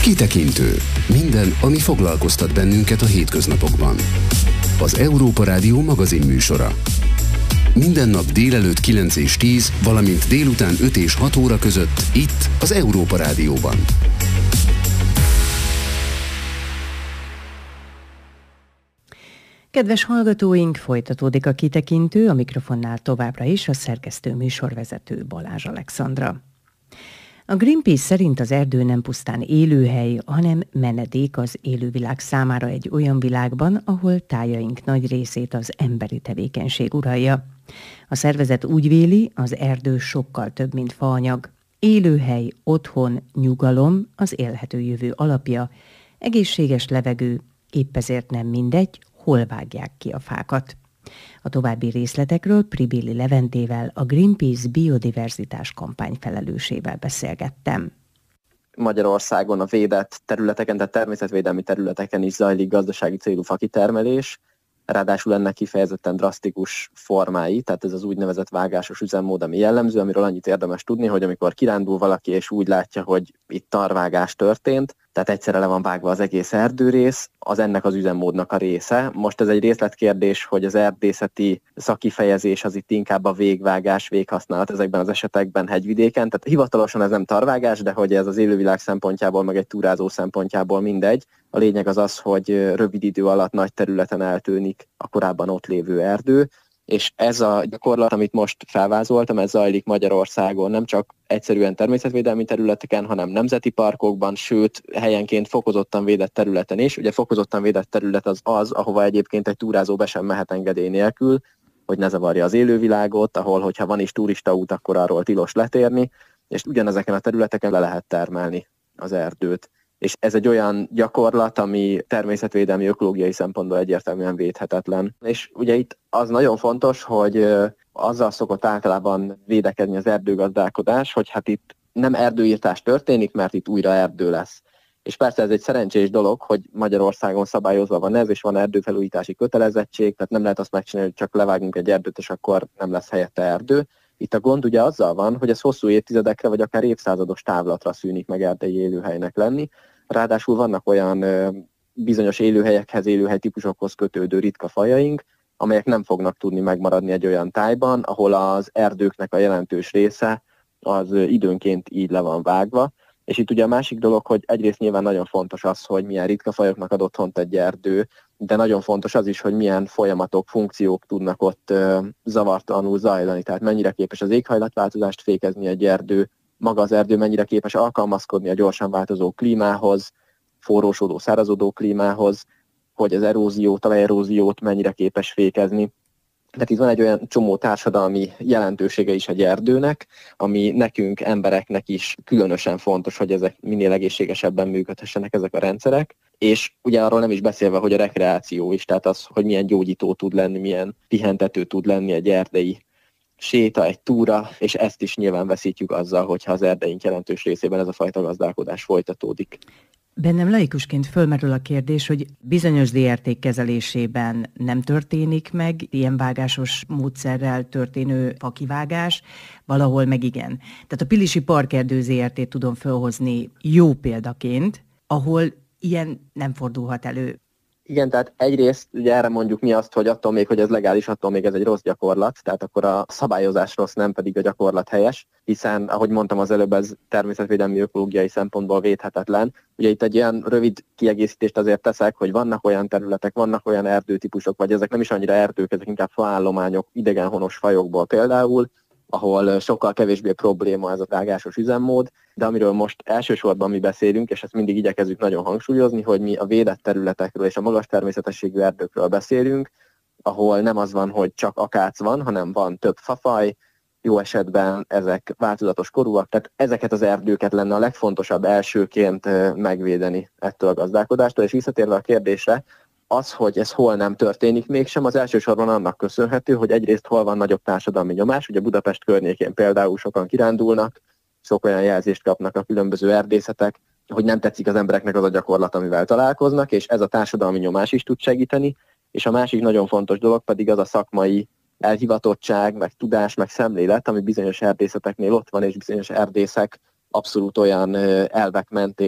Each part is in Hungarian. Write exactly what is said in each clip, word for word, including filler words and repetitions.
Kitekintő. Minden, ami foglalkoztat bennünket a hétköznapokban. Az Európa Rádió magazin műsora. Minden nap délelőtt kilenc és tíz, valamint délután öt és hat óra között itt az Európa Rádióban. Kedves hallgatóink, folytatódik a Kitekintő, a mikrofonnál továbbra is a szerkesztő műsorvezető Balázs Alexandra. A Greenpeace szerint az erdő nem pusztán élőhely, hanem menedék az élővilág számára egy olyan világban, ahol tájaink nagy részét az emberi tevékenység uralja. A szervezet úgy véli, az erdő sokkal több, mint faanyag. Élőhely, otthon, nyugalom, az élhető jövő alapja, egészséges levegő, épp ezért nem mindegy, hol vágják ki a fákat. A további részletekről Pribéli Leventével, a Greenpeace biodiverzitás kampány felelősével beszélgettem. Magyarországon a védett területeken, tehát természetvédelmi területeken is zajlik gazdasági célú fakitermelés, ráadásul ennek kifejezetten drasztikus formái, tehát ez az úgynevezett vágásos üzemmód, ami jellemző, amiről annyit érdemes tudni, hogy amikor kirándul valaki és úgy látja, hogy itt tarvágás történt, tehát egyszerre le van vágva az egész erdőrész, az ennek az üzemmódnak a része. Most ez egy részletkérdés, hogy az erdészeti szakifejezés az itt inkább a végvágás, véghasználat ezekben az esetekben hegyvidéken, tehát hivatalosan ez nem tarvágás, de hogy ez az élővilág szempontjából, meg egy túrázó szempontjából mindegy. A lényeg az az, hogy rövid idő alatt nagy területen eltűnik a korábban ott lévő erdő, és ez a gyakorlat, amit most felvázoltam, ez zajlik Magyarországon nem csak egyszerűen természetvédelmi területeken, hanem nemzeti parkokban, sőt helyenként fokozottan védett területen is. Ugye fokozottan védett terület az az, ahova egyébként egy túrázó be sem mehet engedély nélkül, hogy ne zavarja az élővilágot, ahol, hogyha van is turistaút, akkor arról tilos letérni, és ugyanezeken a területeken le lehet termelni az erdőt. És ez egy olyan gyakorlat, ami természetvédelmi, ökológiai szempontból egyértelműen védhetetlen. És ugye itt az nagyon fontos, hogy azzal szokott általában védekezni az erdőgazdálkodás, hogy hát itt nem erdőirtás történik, mert itt újra erdő lesz. És persze ez egy szerencsés dolog, hogy Magyarországon szabályozva van ez, és van erdőfelújítási kötelezettség, tehát nem lehet azt megcsinálni, hogy csak levágunk egy erdőt, és akkor nem lesz helyette erdő. Itt a gond ugye azzal van, hogy ez hosszú évtizedekre, vagy akár évszázados távlatra szűnik meg erdei élőhelynek lenni. Ráadásul vannak olyan ö, bizonyos élőhelyekhez, élőhelytípusokhoz kötődő ritka fajaink, amelyek nem fognak tudni megmaradni egy olyan tájban, ahol az erdőknek a jelentős része az ö, időnként így le van vágva. És itt ugye a másik dolog, hogy egyrészt nyilván nagyon fontos az, hogy milyen ritka fajoknak ad otthont egy erdő, de nagyon fontos az is, hogy milyen folyamatok, funkciók tudnak ott ö, zavartalanul zajlani. Tehát mennyire képes az éghajlatváltozást fékezni egy erdő, maga az erdő mennyire képes alkalmazkodni a gyorsan változó klímához, forrósodó, szárazodó klímához, hogy az eróziót, talajeróziót mennyire képes fékezni. Tehát itt van egy olyan csomó társadalmi jelentősége is egy erdőnek, ami nekünk, embereknek is különösen fontos, hogy ezek minél egészségesebben működhessenek ezek a rendszerek. És ugye arról nem is beszélve, hogy a rekreáció is, tehát az, hogy milyen gyógyító tud lenni, milyen pihentető tud lenni egy erdei séta, egy túra, és ezt is nyilván veszítjük azzal, hogyha az erdeink jelentős részében ez a fajta gazdálkodás folytatódik. Bennem laikusként fölmerül a kérdés, hogy bizonyos dé-érték kezelésében nem történik meg ilyen vágásos módszerrel történő fakivágás, valahol meg igen. Tehát a Pilisi Parkerdő Zé-értét tudom fölhozni jó példaként, ahol ilyen nem fordulhat elő. Igen, tehát egyrészt ugye erre mondjuk mi azt, hogy attól még, hogy ez legális, attól még ez egy rossz gyakorlat, tehát akkor a szabályozás rossz, nem pedig a gyakorlat helyes, hiszen, ahogy mondtam az előbb, ez természetvédelmi ökológiai szempontból védhetetlen. Ugye itt egy ilyen rövid kiegészítést azért teszek, hogy vannak olyan területek, vannak olyan erdőtípusok, vagy ezek nem is annyira erdők, ezek inkább faállományok, idegenhonos fajokból például, ahol sokkal kevésbé probléma ez a vágásos üzemmód, de amiről most elsősorban mi beszélünk, és ezt mindig igyekezünk nagyon hangsúlyozni, hogy mi a védett területekről és a magas természetességű erdőkről beszélünk, ahol nem az van, hogy csak akác van, hanem van több fafaj, jó esetben ezek változatos korúak, tehát ezeket az erdőket lenne a legfontosabb elsőként megvédeni ettől a gazdálkodástól, és visszatérve a kérdésre, az, hogy ez hol nem történik mégsem, az elsősorban annak köszönhető, hogy egyrészt hol van nagyobb társadalmi nyomás, ugye Budapest környékén például sokan kirándulnak, sok olyan jelzést kapnak a különböző erdészetek, hogy nem tetszik az embereknek az a gyakorlat, amivel találkoznak, és ez a társadalmi nyomás is tud segíteni, és a másik nagyon fontos dolog pedig az a szakmai elhivatottság, meg tudás, meg szemlélet, ami bizonyos erdészeteknél ott van, és bizonyos erdészek abszolút olyan elvek mentén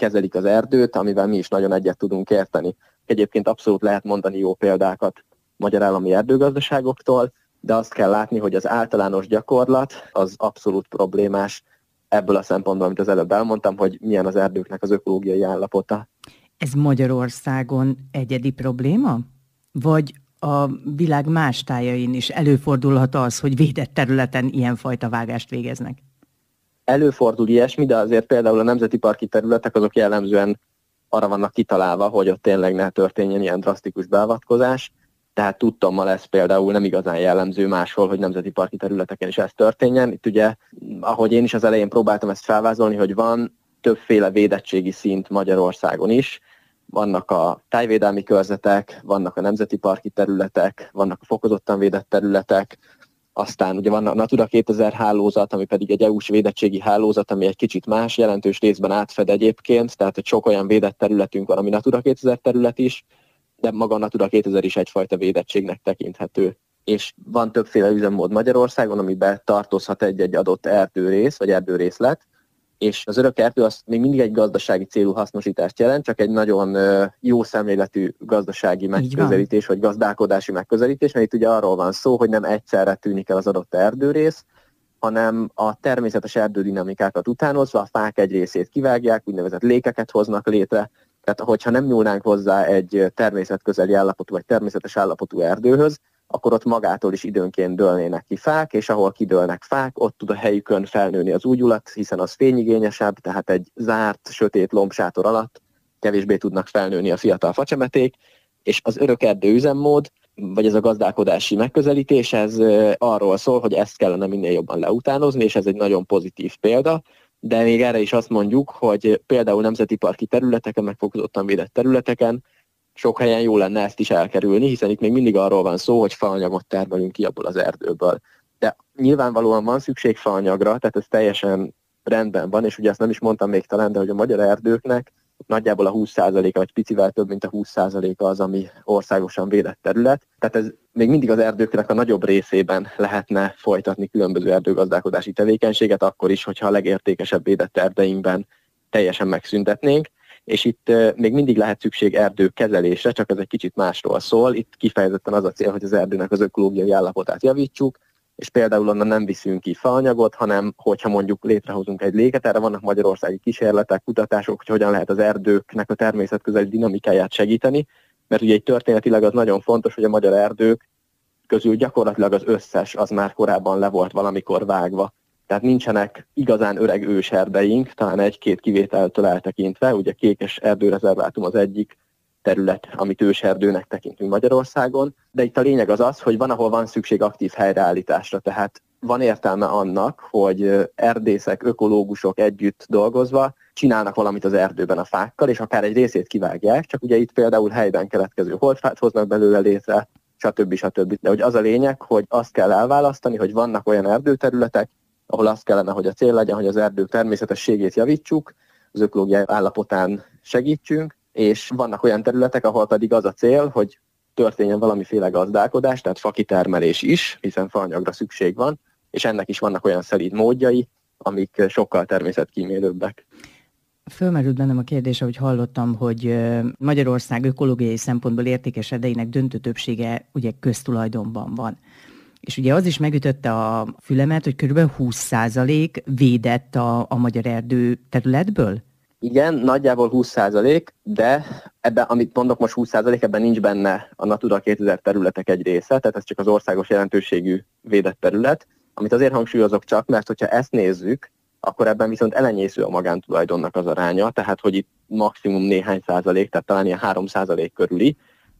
kezelik az erdőt, amivel mi is nagyon egyet tudunk érteni. Egyébként abszolút lehet mondani jó példákat magyar állami erdőgazdaságoktól, de azt kell látni, hogy az általános gyakorlat az abszolút problémás ebből a szempontból, amit az előbb elmondtam, hogy milyen az erdőknek az ökológiai állapota. Ez Magyarországon egyedi probléma? Vagy a világ más tájain is előfordulhat az, hogy védett területen ilyenfajta vágást végeznek? Előfordul ilyesmi, de azért például a nemzeti parki területek azok jellemzően arra vannak kitalálva, hogy ott tényleg ne történjen ilyen drasztikus beavatkozás. Tehát tudtommal ez például nem igazán jellemző máshol, hogy nemzeti parki területeken is ez történjen. Itt ugye, ahogy én is az elején próbáltam ezt felvázolni, hogy van többféle védettségi szint Magyarországon is. Vannak a tájvédelmi körzetek, vannak a nemzeti parki területek, vannak a fokozottan védett területek, aztán ugye van a Natura kétezer hálózat, ami pedig egy é u-s védettségi hálózat, ami egy kicsit más, jelentős részben átfed egyébként, tehát hogy sok olyan védett területünk van, ami Natura kétezer terület is, de maga a Natura kétezer is egyfajta védettségnek tekinthető. És van többféle üzemmód Magyarországon, amiben tartozhat egy-egy adott erdőrész, vagy erdőrészlet, és az örök erdő az még mindig egy gazdasági célú hasznosítást jelent, csak egy nagyon jó szemléletű gazdasági megközelítés, vagy gazdálkodási megközelítés, mert itt ugye arról van szó, hogy nem egyszerre tűnik el az adott erdőrész, hanem a természetes erdődinamikákat utánozva a fák egy részét kivágják, úgynevezett lékeket hoznak létre, tehát hogyha nem nyúlnánk hozzá egy természetközeli állapotú, vagy természetes állapotú erdőhöz, akkor ott magától is időnként dőlnének ki fák, és ahol kidőlnek fák, ott tud a helyükön felnőni az úgyulat, hiszen az fényigényesebb, tehát egy zárt, sötét lombsátor alatt kevésbé tudnak felnőni a fiatal facsemeték, és az örök erdő üzemmód, vagy ez a gazdálkodási megközelítés, ez arról szól, hogy ezt kellene minél jobban leutánozni, és ez egy nagyon pozitív példa, de még erre is azt mondjuk, hogy például nemzeti parki területeken, meg fokozottan védett területeken sok helyen jó lenne ezt is elkerülni, hiszen itt még mindig arról van szó, hogy faanyagot termelünk ki abból az erdőből. De nyilvánvalóan van szükség faanyagra, tehát ez teljesen rendben van, és ugye azt nem is mondtam még talán, de hogy a magyar erdőknek nagyjából a húsz százaléka, vagy picivel több, mint a húsz százaléka az, ami országosan védett terület. Tehát ez még mindig az erdőknek a nagyobb részében lehetne folytatni különböző erdőgazdálkodási tevékenységet, akkor is, hogyha a legértékesebb védett erdeinkben teljesen megszüntetnénk. És itt még mindig lehet szükség erdőkezelésre, csak ez egy kicsit másról szól. Itt kifejezetten az a cél, hogy az erdőnek az ökológiai állapotát javítsuk, és például onnan nem viszünk ki faanyagot, hanem hogyha mondjuk létrehozunk egy léket, erre vannak magyarországi kísérletek, kutatások, hogy hogyan lehet az erdőknek a természetközeli dinamikáját segíteni, mert ugye egy történetileg az nagyon fontos, hogy a magyar erdők közül gyakorlatilag az összes az már korábban le volt valamikor vágva. Tehát nincsenek igazán öreg őserdeink, talán egy-két kivételtől eltekintve, ugye Kékes erdőrezervátum az egyik terület, amit őserdőnek tekintünk Magyarországon, de itt a lényeg az az, hogy van, ahol van szükség aktív helyreállításra, tehát van értelme annak, hogy erdészek, ökológusok együtt dolgozva csinálnak valamit az erdőben a fákkal, és akár egy részét kivágják, csak ugye itt például helyben keletkező holdfát hoznak belőle létre, stb. stb. De hogy az a lényeg, hogy azt kell elválasztani, hogy vannak olyan erdőterületek, ahol azt kellene, hogy a cél legyen, hogy az erdők természetességét javítsuk, az ökológiai állapotán segítsünk, és vannak olyan területek, ahol pedig az a cél, hogy történjen valamiféle gazdálkodás, tehát fakitermelés is, hiszen faanyagra szükség van, és ennek is vannak olyan szelíd módjai, amik sokkal természetkímélőbbek. Fölmerült bennem a kérdés, ahogy hallottam, hogy Magyarország ökológiai szempontból értékes erdeinek döntő többsége ugye köztulajdonban van. És ugye az is megütötte a fülemet, hogy körülbelül húsz százalék védett a, a magyar erdő területből? Igen, nagyjából húsz százalék, de ebben, amit mondok most húsz százalék, ebben nincs benne a Natura kétezer területek egy része, tehát ez csak az országos jelentőségű védett terület, amit azért hangsúlyozok csak, mert hogyha ezt nézzük, akkor ebben viszont elenyésző a magántulajdonnak az aránya, tehát hogy itt maximum néhány százalék, tehát talán ilyen három százalék körüli,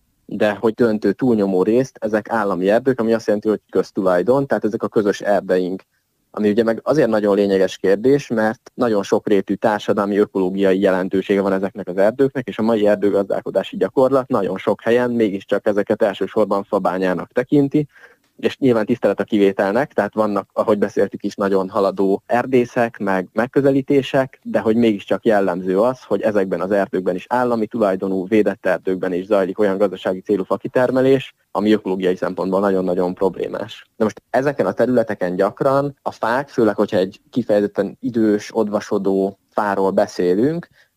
de hogy döntő túlnyomó részt ezek állami erdők, ami azt jelenti, hogy köztulajdon, tehát ezek a közös erdeink. Ami ugye meg azért nagyon lényeges kérdés, mert nagyon sokrétű társadalmi ökológiai jelentősége van ezeknek az erdőknek, és a mai erdőgazdálkodási gyakorlat nagyon sok helyen mégiscsak ezeket elsősorban fabányának tekinti, és nyilván tisztelet a kivételnek, tehát vannak, ahogy beszéltük is, nagyon haladó erdészek, meg megközelítések, de hogy mégiscsak jellemző az, hogy ezekben az erdőkben is állami tulajdonú, védett erdőkben is zajlik olyan gazdasági célú fakitermelés, ami ökológiai szempontból nagyon-nagyon problémás. De most ezeken a területeken gyakran a fák, főleg, hogyha egy kifejezetten idős, odvasodó fáról beszélünk,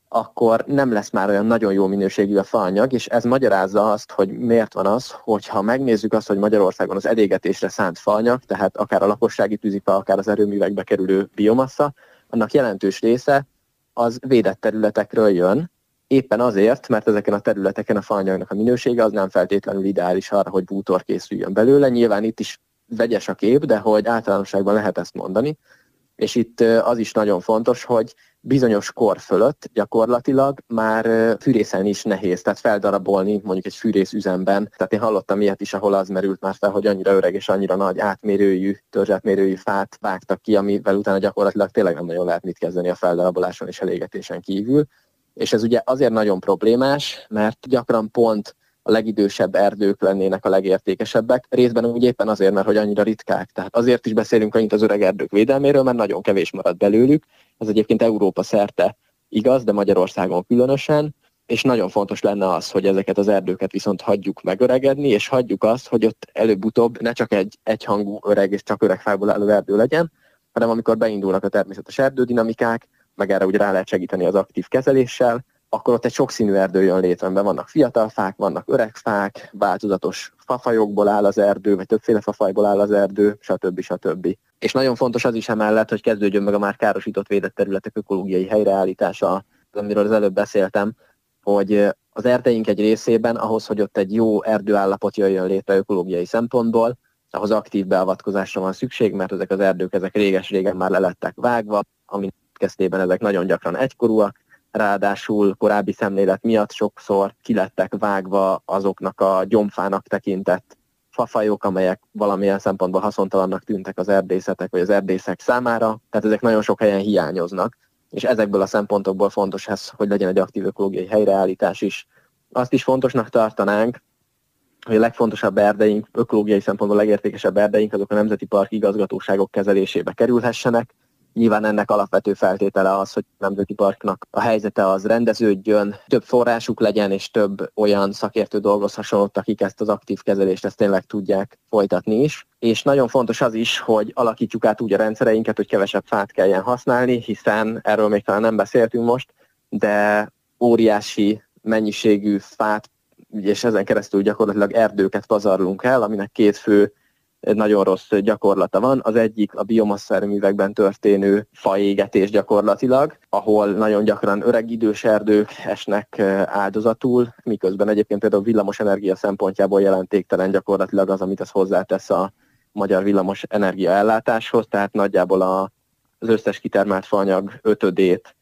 akkor nem lesz már olyan nagyon jó minőségű a faanyag, és ez magyarázza azt, hogy miért van az, hogyha megnézzük azt, hogy Magyarországon az elégetésre szánt faanyag, tehát akár a lakossági tűzifa, akár az erőművekbe kerülő biomassa, annak jelentős része az védett területekről jön, éppen azért, mert ezeken a területeken a faanyagnak a minősége az nem feltétlenül ideális arra, hogy bútor készüljön belőle. Nyilván itt is vegyes a kép, de hogy általánosságban lehet ezt mondani. És itt az is nagyon fontos, hogy bizonyos kor fölött gyakorlatilag már fűrészelni is nehéz, tehát feldarabolni mondjuk egy fűrészüzemben. Tehát én hallottam ilyet is, ahol az merült már fel, hogy annyira öreg és annyira nagy átmérőjű, törzsátmérőjű fát vágtak ki, amivel utána gyakorlatilag tényleg nem nagyon lehet mit kezdeni a feldaraboláson és elégetésen kívül. És ez ugye azért nagyon problémás, mert gyakran pont a legidősebb erdők lennének a legértékesebbek, részben úgy éppen azért, mert hogy annyira ritkák. Tehát azért is beszélünk annyit az öreg erdők védelméről, mert nagyon kevés marad belőlük. Ez egyébként Európa szerte igaz, de Magyarországon különösen, és nagyon fontos lenne az, hogy ezeket az erdőket viszont hagyjuk megöregedni, és hagyjuk azt, hogy ott előbb-utóbb ne csak egy egyhangú öreg és csak öreg fából álló erdő legyen, hanem amikor beindulnak a természetes erdődinamikák, meg erre úgy rá lehet segíteni az aktív kezeléssel, akkor ott egy sokszínű erdő jön létre, amiben vannak fiatal fák, vannak öreg fák, változatos fafajokból áll az erdő, vagy többféle fafajból áll az erdő, stb. stb. És nagyon fontos az is emellett, hogy kezdődjön meg a már károsított védett területek ökológiai helyreállítása, amiről az előbb beszéltem, hogy az erdeink egy részében ahhoz, hogy ott egy jó erdőállapot jöjjön létre ökológiai szempontból, ahhoz aktív beavatkozásra van szükség, mert ezek az erdők ezek réges-régen már lelettek vágva, ami kezdtében ezek nagyon gyakran egykorúak, ráadásul korábbi szemlélet miatt sokszor kilettek vágva azoknak a gyomfának tekintett fafajok, amelyek valamilyen szempontból haszontalannak tűntek az erdészetek vagy az erdészek számára, tehát ezek nagyon sok helyen hiányoznak, és ezekből a szempontokból fontos ez, hogy legyen egy aktív ökológiai helyreállítás is. Azt is fontosnak tartanánk, hogy a legfontosabb erdeink, ökológiai szempontból legértékesebb erdeink, azok a nemzeti parki igazgatóságok kezelésébe kerülhessenek. Nyilván ennek alapvető feltétele az, hogy a nemzeti parknak a helyzete az rendeződjön, több forrásuk legyen, és több olyan szakértő dolgozhasson ott, akik ezt az aktív kezelést ezt tényleg tudják folytatni is. És nagyon fontos az is, hogy alakítsuk át úgy a rendszereinket, hogy kevesebb fát kelljen használni, hiszen erről még talán nem beszéltünk most, de óriási mennyiségű fát, és ezen keresztül gyakorlatilag erdőket pazarlunk el, aminek két fő nagyon rossz gyakorlata van. Az egyik a biomassa erőművekben történő faégetés gyakorlatilag, ahol nagyon gyakran öreg idős erdők esnek áldozatul, miközben egyébként például villamos energia szempontjából jelentéktelen gyakorlatilag az, amit ez hozzátesz a magyar villamos energia ellátáshoz, tehát nagyjából a, az összes kitermelt faanyag ötödét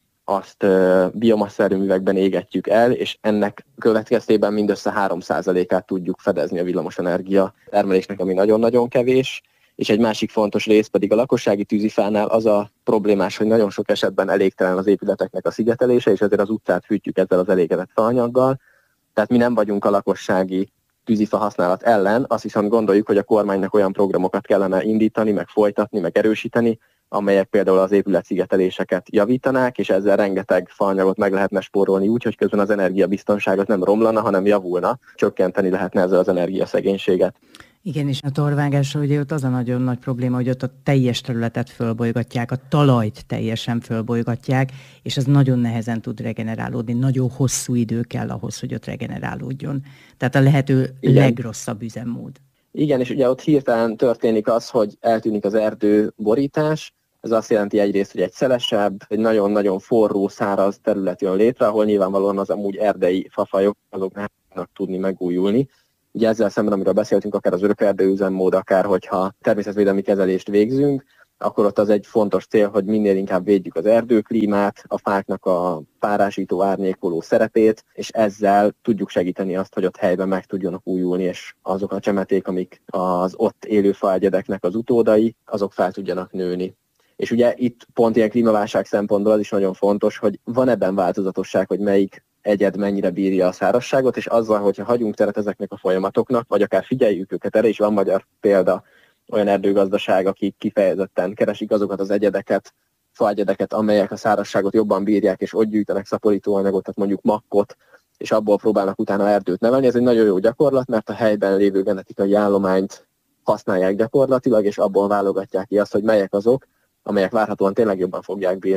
azt biomassa erőművekben égetjük el, és ennek következtében mindössze három százalékát tudjuk fedezni a villamosenergia termelésnek, ami nagyon-nagyon kevés, és egy másik fontos rész pedig a lakossági tűzifánál az a problémás, hogy nagyon sok esetben elégtelen az épületeknek a szigetelése, és ezért az utcát fűtjük ezzel az elégetett faanyaggal. Tehát mi nem vagyunk a lakossági tűzifa használat ellen, azt viszont gondoljuk, hogy a kormánynak olyan programokat kellene indítani, meg folytatni, meg erősíteni, amelyek például az épületszigeteléseket javítanák, és ezzel rengeteg faanyagot meg lehetne spórolni úgy, hogy közben az energiabiztonságot nem romlana, hanem javulna, csökkenteni lehetne ezzel az energiaszegénységet. Igen, és a torvágással ugye ott az a nagyon nagy probléma, hogy ott a teljes területet fölbolygatják, a talajt teljesen fölbolygatják, és az nagyon nehezen tud regenerálódni, nagyon hosszú idő kell ahhoz, hogy ott regenerálódjon. Tehát a lehető Igen. legrosszabb üzemmód. Igen, és ugye ott hirtelen történik az, hogy eltűnik az erdőborítás. Ez azt jelenti egyrészt, hogy egy szelesebb, egy nagyon-nagyon forró, száraz terület jön létre, ahol nyilvánvalóan az amúgy erdei fafajok azok nem tudnak tudni megújulni. Ugye ezzel szemben, amiről beszéltünk, akár az örökerdő üzemmód, akár hogyha természetvédelmi kezelést végzünk, akkor ott az egy fontos cél, hogy minél inkább védjük az erdőklímát, a fáknak a párásító, árnyékoló szerepét, és ezzel tudjuk segíteni azt, hogy ott helyben meg tudjanak újulni, és azok a csemeték, amik az ott élő faegyedeknek az utódai, azok fel tudjanak nőni. És ugye itt pont ilyen klímaválság szempontból az is nagyon fontos, hogy van ebben változatosság, hogy melyik egyed mennyire bírja a szárazságot, és azzal, hogyha hagyunk teret ezeknek a folyamatoknak, vagy akár figyeljük őket, erre is van magyar példa, olyan erdőgazdaság, akik kifejezetten keresik azokat az egyedeket, faegyedeket, amelyek a szárazságot jobban bírják, és ott gyűjtenek szaporítóanyagot, tehát mondjuk makkot, és abból próbálnak utána erdőt nevelni. Ez egy nagyon jó gyakorlat, mert a helyben lévő genetikai állományt használják gyakorlatilag, és abból válogatják ki azt, hogy melyek azok, amelyek várhatóan tényleg jobban fogják bírni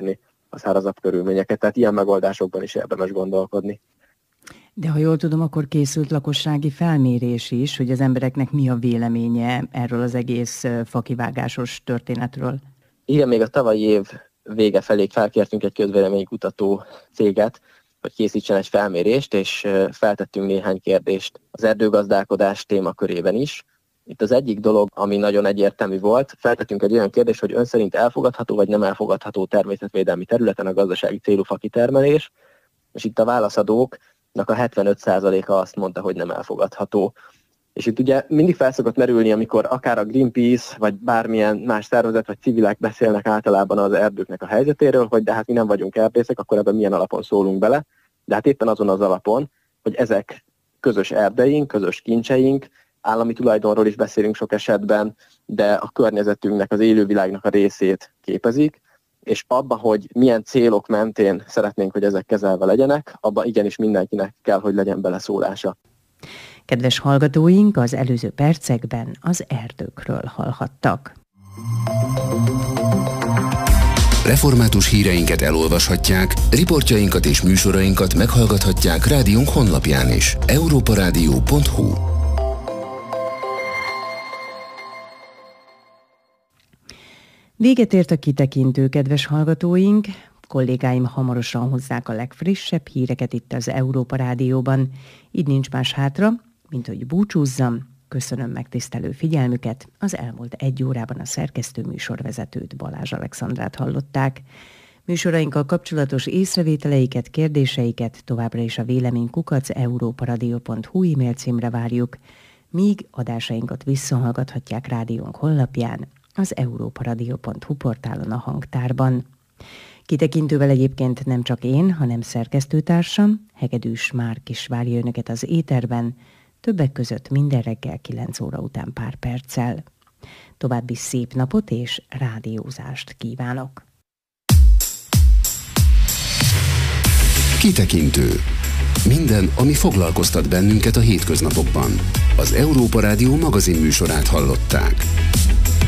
a szárazabb körülményeket, tehát ilyen megoldásokban is érdemes gondolkodni. De ha jól tudom, akkor készült lakossági felmérés is, hogy az embereknek mi a véleménye erről az egész fakivágásos történetről. Igen, még a tavalyi év vége felé felkértünk egy közvéleménykutató céget, hogy készítsen egy felmérést, és feltettünk néhány kérdést az erdőgazdálkodás témakörében is. Itt az egyik dolog, ami nagyon egyértelmű volt, feltettünk egy olyan kérdést, hogy ön szerint elfogadható vagy nem elfogadható természetvédelmi területen a gazdasági célú fakitermelés, és itt a válaszadóknak a hetvenöt százaléka azt mondta, hogy nem elfogadható. És itt ugye mindig fel szokott merülni, amikor akár a Greenpeace, vagy bármilyen más szervezet, vagy civilek beszélnek általában az erdőknek a helyzetéről, hogy de hát mi nem vagyunk erdészek, akkor ebben milyen alapon szólunk bele. De hát éppen azon az alapon, hogy ezek közös erdeink, közös kincseink, állami tulajdonról is beszélünk sok esetben, de a környezetünknek, az élővilágnak a részét képezik, és abban, hogy milyen célok mentén szeretnénk, hogy ezek kezelve legyenek, abban igenis mindenkinek kell, hogy legyen beleszólása. Kedves hallgatóink, az előző percekben az erdőkről hallhattak. Református híreinket elolvashatják, riportjainkat és műsorainkat meghallgathatják rádiónk honlapján is. európaradio pont hu. Véget ért a kitekintő, kedves hallgatóink. Kollégáim hamarosan hozzák a legfrissebb híreket itt az Európa Rádióban. Így nincs más hátra, mint hogy búcsúzzam. Köszönöm megtisztelő figyelmüket. Az elmúlt egy órában a szerkesztő műsorvezetőt, Balázs Alexandrát hallották. Műsorainkkal kapcsolatos észrevételeiket, kérdéseiket továbbra is a véleménykukac európaradio pont hu e-mail címre várjuk, míg adásainkat visszahallgathatják rádiónk honlapján, az európaradio pont hu portálon a hangtárban. Kitekintővel egyébként nem csak én, hanem szerkesztőtársam, Hegedűs Márk is várja önöket az éterben, többek között minden reggel kilenc óra után pár perccel. További szép napot és rádiózást kívánok! Kitekintő. Minden, ami foglalkoztat bennünket a hétköznapokban. Az Európa Rádió magazin műsorát hallották.